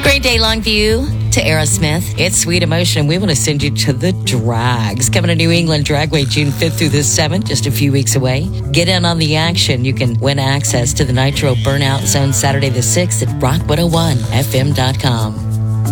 Great day, Longview. To Aerosmith, it's Sweet Emotion. We want to send you to the Drags. Coming to New England Dragway June 5th through the 7th, just a few weeks away. Get in on the action. You can win access to the Nitro Burnout Zone Saturday the 6th at rock101fm.com.